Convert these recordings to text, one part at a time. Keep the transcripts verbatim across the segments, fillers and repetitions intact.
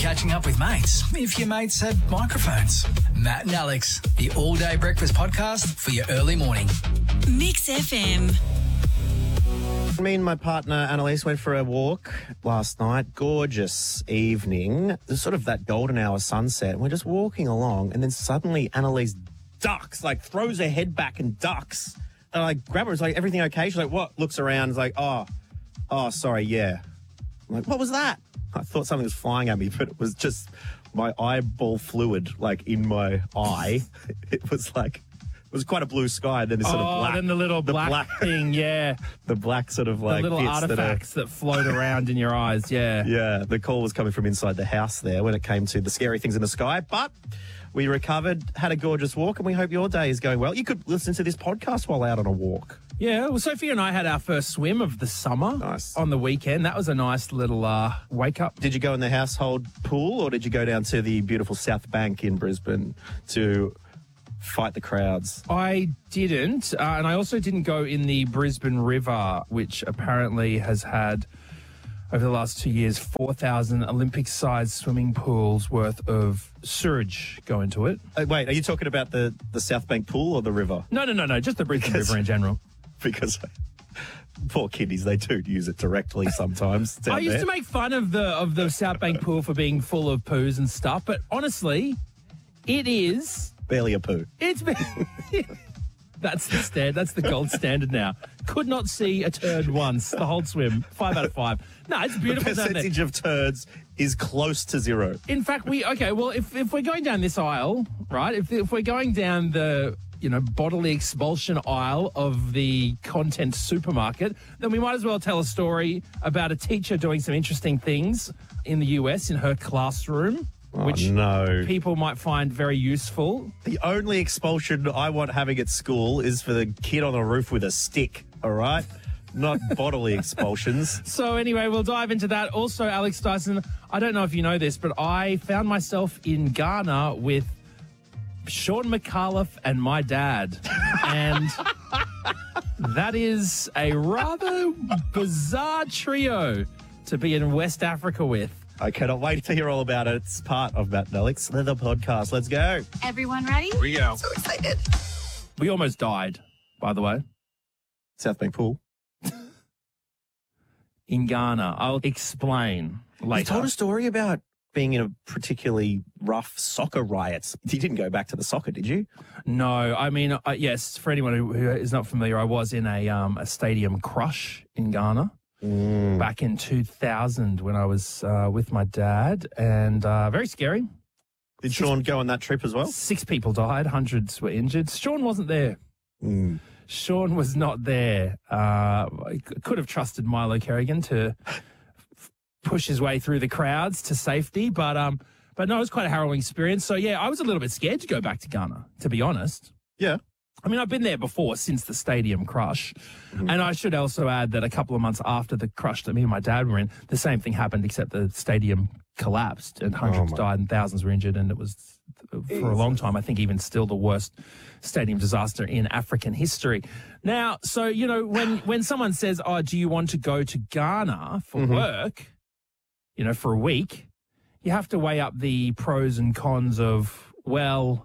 catching up with mates, if your mates had microphones. Matt and Alex, the all-day breakfast podcast for your early morning. Mix F M. Me and my partner Annalise went for a walk last night. Gorgeous evening. There's sort of that golden hour sunset. We're just walking along, and then suddenly Annalise ducks, like throws her head back and ducks. And I grab her. It's like, everything okay? She's like, what? Looks around. It's like, oh, oh, sorry, yeah. I'm like, what was that? I thought something was flying at me, but it was just my eyeball fluid, like in my eye. It was like, it was quite a blue sky, and then this sort oh, of black. then the little the black, black thing, yeah. The black sort of like the little bits artifacts that, are, that float around in your eyes, yeah. Yeah, the call was coming from inside the house there when it came to the scary things in the sky. But we recovered, had a gorgeous walk, and we hope your day is going well. You could listen to this podcast while out on a walk. Yeah, well, Sophie and I had our first swim of the summer Nice. on the weekend. That was a nice little uh, wake-up. Did you go in the household pool, or did you go down to the beautiful South Bank in Brisbane to fight the crowds? I didn't, uh, and I also didn't go in the Brisbane River, which apparently has had, over the last two years, four thousand Olympic-sized swimming pools worth of sewage go into it. Uh, wait, are you talking about the, the South Bank pool or the river? No, no, no, no, just the Brisbane Because- River in general. Because poor kiddies, they do use it directly sometimes. down I used there. to make fun of the of the South Bank pool for being full of poos and stuff, but honestly, it is. Barely a poo. It's been. That's the stand. That's the gold standard now. Could not see a turd once. The whole swim. Five out of five. No, it's The beautiful down there. percentage of turds is close to zero. In fact, we okay. Well, if if we're going down this aisle, right? If if we're going down the you know bodily expulsion aisle of the content supermarket, then we might as well tell a story about a teacher doing some interesting things in the U S in her classroom, Oh, which no. people might find very useful. The only expulsion I want having at school is for the kid on the roof with a stick, all right? Not bodily expulsions. So anyway, we'll dive into that. Also, Alex Dyson, I don't know if you know this, but I found myself in Ghana with Sean McAuliffe and my dad. And that is a rather bizarre trio to be in West Africa with. I cannot wait to hear all about it. It's part of Matt and Alex, the podcast. Let's go. Everyone ready? Here we go. So excited. We almost died, by the way, South Bank pool. in Ghana. I'll explain later. You told a story about being in a particularly rough soccer riots. You didn't go back to the soccer, did you? No, I mean, uh, yes, for anyone who, who is not familiar, I was in a um, a stadium crush in Ghana Mm. back in two thousand when I was uh, with my dad, and uh, very scary. Did Sean go on that trip as well? Six people died, hundreds were injured. Sean wasn't there. Mm. Sean was not there. Uh, I c- could have trusted Milo Kerrigan to f- push his way through the crowds to safety, but um, but no, it was quite a harrowing experience. So yeah, I was a little bit scared to go back to Ghana, to be honest. Yeah. I mean, I've been there before since the stadium crush. Mm-hmm. And I should also add that a couple of months after the crush that me and my dad were in, the same thing happened, except the stadium collapsed and hundreds Oh, my. died and thousands were injured. And it was, for a long time, I think even still the worst stadium disaster in African history. Now, so, you know, when, when someone says, oh, do you want to go to Ghana for Mm-hmm. work, you know, for a week, you have to weigh up the pros and cons of, well,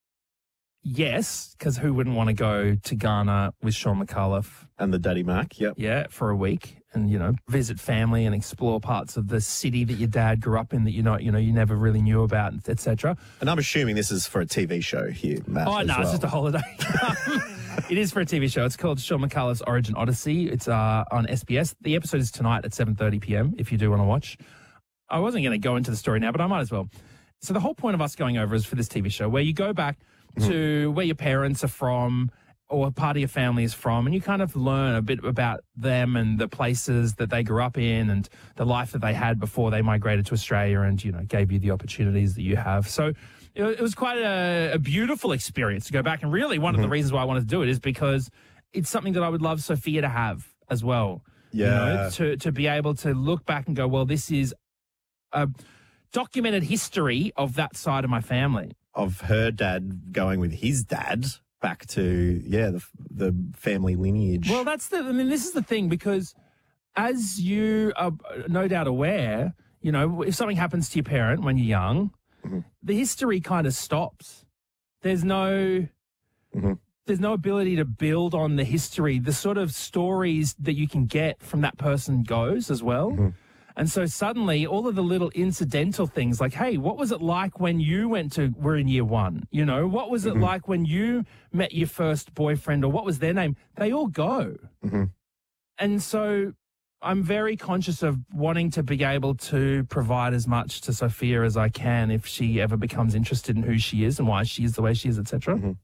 yes, because who wouldn't want to go to Ghana with Sean McAuliffe, And the Daddy Mac, yep. yeah, for a week and, you know, visit family and explore parts of the city that your dad grew up in that you know, you know, you never really knew about, et cetera. And I'm assuming this is for a T V show here, Matt. Oh, as no, well. it's just a holiday. It is for a T V show. It's called Sean McAuliffe's Origin Odyssey. It's uh, on S B S. The episode is tonight at seven thirty p.m. if you do want to watch. I wasn't going to go into the story now, but I might as well. So the whole point of us going over is for this T V show where you go back to where your parents are from or part of your family is from, and you kind of learn a bit about them and the places that they grew up in and the life that they had before they migrated to Australia and, you know, gave you the opportunities that you have. So it, it was quite a, a beautiful experience to go back. And really one of the reasons why I wanted to do it is because it's something that I would love Sophia to have as well. You Yeah. know, to, to be able to look back and go, well, this is a documented history of that side of my family. Of her dad going with his dad back to, yeah, the, the family lineage. Well, that's the, I mean, this is the thing, because as you are no doubt aware, You know, if something happens to your parent when you're young, mm-hmm. the history kind of stops. There's no, mm-hmm. there's no ability to build on the history. The sort of stories that you can get from that person goes as well. Mm-hmm. And so suddenly all of the little incidental things like, hey, what was it like when you went to, were in year one? You know, what was it mm-hmm. like when you met your first boyfriend, or what was their name? They all go. Mm-hmm. And so I'm very conscious of wanting to be able to provide as much to Sophia as I can if she ever becomes interested in who she is and why she is the way she is, et cetera. Mm-hmm.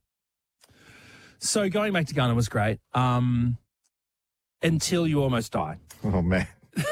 So going back to Ghana was great um, until you almost die. Oh, man.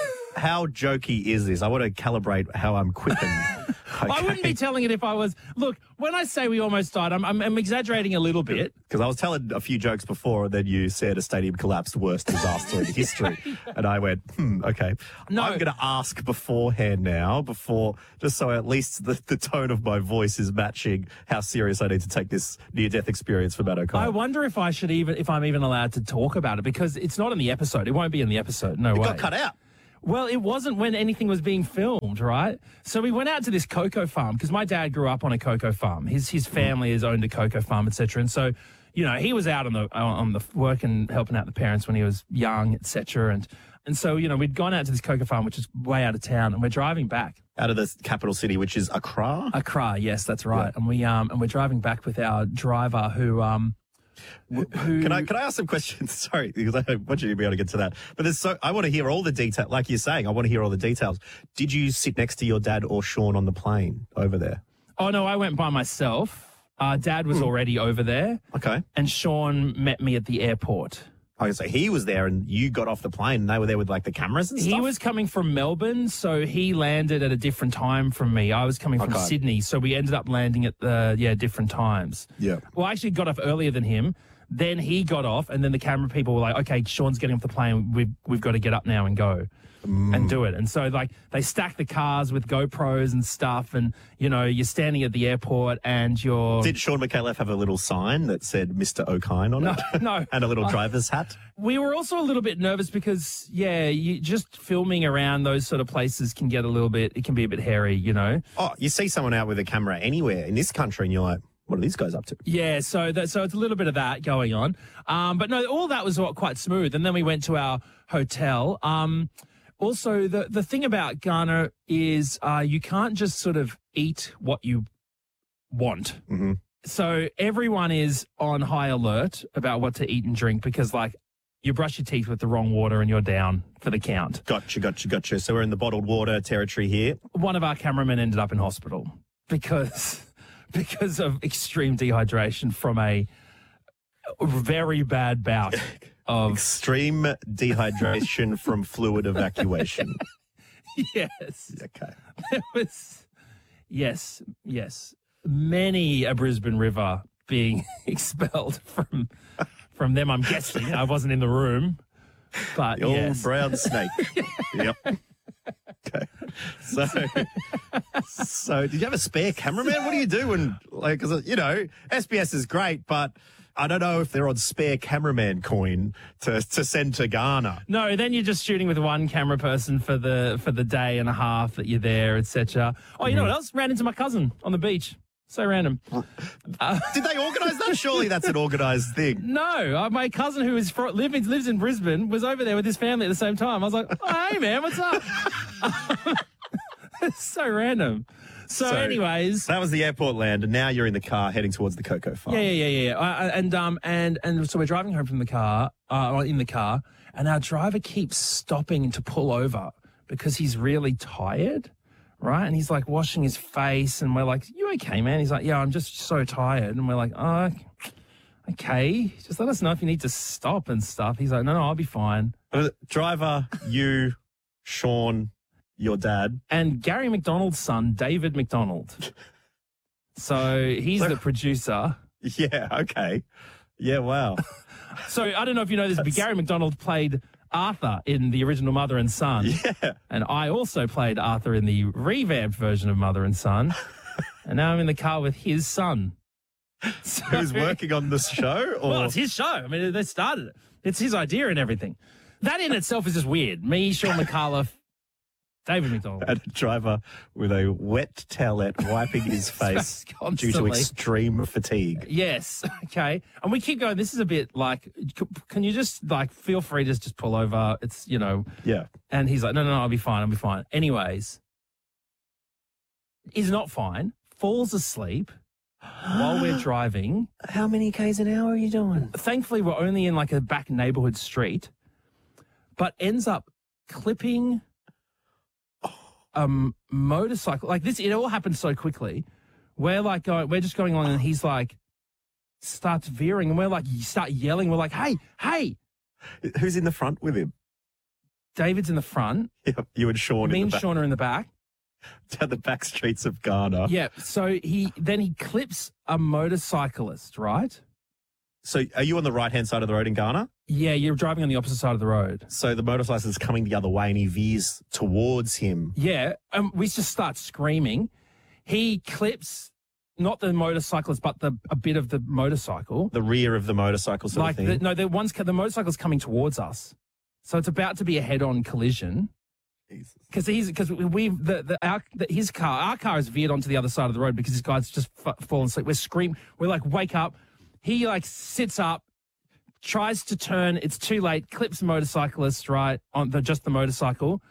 How jokey is this? I want to calibrate how I'm quipping. Okay. I wouldn't be telling it if I was... Look, when I say we almost died, I'm, I'm, I'm exaggerating a little bit. Because I was telling a few jokes before, and then you said a stadium collapsed, worst disaster in history. yeah. And I went, hmm, okay. No. I'm going to ask beforehand now, before, just so at least the, the tone of my voice is matching how serious I need to take this near-death experience for Matt O'Connor. I wonder if I should even, if I'm even allowed to talk about it, because it's not in the episode. It won't be in the episode. No it way. It got cut out. Well, it wasn't when anything was being filmed, right? So we went out to this cocoa farm because my dad grew up on a cocoa farm. His his family has owned a cocoa farm, et cetera. And so, you know, he was out on the on the work and helping out the parents when he was young, et cetera. And and so, you know, we'd gone out to this cocoa farm, which is way out of town, and we're driving back out of the capital city, which is Accra. Accra, yes, that's right. Yeah. And we um and we're driving back with our driver who um. Who, can I can I ask some questions? Sorry, because I want you to be able to get to that. But there's so I want to hear all the detail. Like you're saying, I want to hear all the details. Did you sit next to your dad or Sean on the plane over there? Oh no, I went by myself. Uh, Dad was hmm. already over there. Okay. And Sean met me at the airport. Okay, so he was there and you got off the plane and they were there with like the cameras and stuff? He was coming from Melbourne, so he landed at a different time from me. I was coming from okay. Sydney, so we ended up landing at the, yeah, different times. Yeah. Well, I actually got off earlier than him. Then he got off and then the camera people were like, okay, Sean's getting off the plane. We've, we've got to get up now and go. Mm. And do it. And so, like, they stack the cars with GoPros and stuff, and, you know, you're standing at the airport and you're... Did Sean McAuliffe have a little sign that said Mister O'Kine on no, it? No. And a little driver's hat? We were also a little bit nervous because, yeah, you just filming around those sort of places can get a little bit, it can be a bit hairy, you know? Oh, you see someone out with a camera anywhere in this country and you're like, what are these guys up to? Yeah, so that, so it's a little bit of that going on. Um, but no, all that was quite smooth. And then we went to our hotel. Um... Also, the, the thing about Ghana is uh, you can't just sort of eat what you want. Mm-hmm. So everyone is on high alert about what to eat and drink because, like, you brush your teeth with the wrong water and you're down for the count. Gotcha, gotcha, gotcha. So we're in the bottled water territory here. One of our cameramen ended up in hospital because, because of extreme dehydration from a very bad bout. Of extreme dehydration from fluid evacuation. Yes. Okay. There was, yes, yes. Many a Brisbane river being expelled from from them, I'm guessing. I wasn't in the room, but the old yes. brown snake. Yep. Okay. So, so did you have a spare cameraman? What do you do when, like, because, you know, S B S is great, but I don't know if they're on spare cameraman coin to, to send to Ghana. No, then you're just shooting with one camera person for the for the day and a half that you're there, et cetera. Oh, you know what else? Ran into my cousin on the beach. So random. Uh, Did they organise that? Surely that's an organised thing. No, uh, my cousin who is for, lives, lives in Brisbane was over there with his family at the same time. I was like, oh, hey, man, what's up? It's so random. So, so, anyways, that was the airport land, and now you're in the car heading towards the cocoa farm. Yeah, yeah, yeah, yeah. Uh, and um, and and so we're driving home from the car, uh, in the car, and our driver keeps stopping to pull over because he's really tired, right? And he's like washing his face, and we're like, "You okay, man?" He's like, "Yeah, I'm just so tired," and we're like, "Oh, okay, just let us know if you need to stop and stuff." He's like, "No, no, I'll be fine." Uh, driver, you, Sean. Your dad. And Gary McDonald's son, David McDonald. So he's so, the producer. Yeah, okay. Yeah, wow. So I don't know if you know this, but Gary McDonald played Arthur in the original Mother and Son. Yeah. And I also played Arthur in the revamped version of Mother and Son. And now I'm in the car with his son. So, who's working on this show? Or? Well, it's his show. I mean, they started it. It's his idea and everything. That in itself is just weird. Me, Sean McAuliffe, David McDonald. And a driver with a wet towelette wiping his face due to Constantly. extreme fatigue. Yes. Okay. And we keep going. This is a bit like, c- can you just like feel free to just pull over? It's, you know, Yeah. and he's like, no, no, no, I'll be fine. I'll be fine. Anyways, he's not fine, falls asleep while we're driving. How many Ks an hour are you doing? Thankfully, we're only in like a back neighborhood street, but ends up clipping a um, motorcycle. Like this, it all happened so quickly. We're like, going, we're just going on, and he's like, starts veering, and we're like, you start yelling. We're like, hey, hey. Who's in the front with him? David's in the front. Yep, you and Sean Me in and the back, Sean are in the back. down the back streets of Ghana. Yeah. So he then he clips a motorcyclist, right? So are you on the right-hand side of the road in Ghana? Yeah, you're driving on the opposite side of the road. So the motorcyclist is coming the other way and he veers towards him. Yeah, um, we just start screaming. He clips not the motorcyclist, but the a bit of the motorcycle. The rear of the motorcycle sort Like of thing. the, no, the one's the motorcycle's coming towards us, so it's about to be a head-on collision. Jesus. Because he's because we've the, the our the, his car our car has veered onto the other side of the road because this guy's just f- fallen asleep. We're screaming. We're like, wake up. He like sits up, tries to turn. It's too late. Clips motorcyclist right on the just the motorcycle.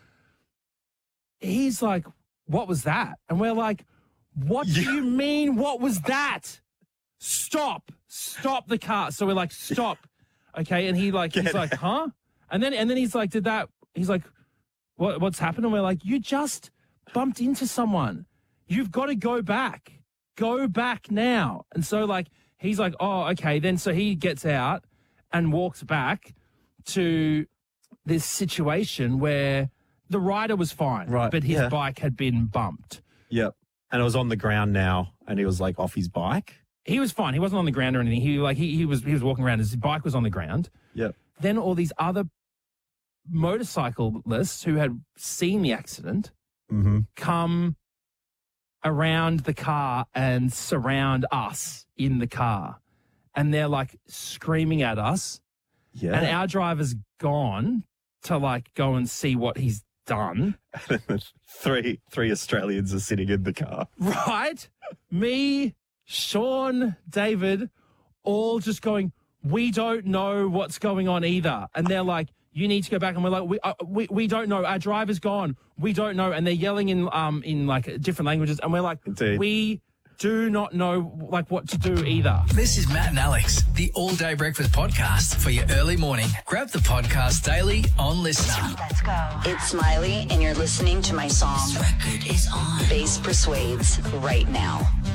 He's like, what was that? And we're like, what do you mean? What was that? Stop! Stop the car. So we're like, stop. Okay, and he like he's like, huh? And then and then he's like, did that? He's like, what? What's happened? And we're like, you just bumped into someone. You've got to go back. Go back now. And so like he's like, oh, okay. Then so he gets out and walks back to this situation where the rider was fine, Right, but his yeah. bike had been bumped. Yep. And it was on the ground now and he was like off his bike. He was fine. He wasn't on the ground or anything. He like he he was he was walking around. His bike was on the ground. Yep. Then all these other motorcyclists who had seen the accident Mm-hmm. come around the car and surround us in the car. And they're like screaming at us. Yeah. And our driver's gone to like go and see what he's done. three three Australians are sitting in the car. Right? Me, Sean, David, all just going, we don't know what's going on either. And they're like, you need to go back. And we're like, we uh, we, we don't know. Our driver's gone. We don't know. And they're yelling in um in like different languages. And we're like, Indeed. we do not know like what to do either. This is Matt and Alex, the All Day Breakfast podcast for your early morning. Grab the podcast daily on Listener. Let's go. It's Smiley, and you're listening to my song, Record is on. Bass Persuades, right now.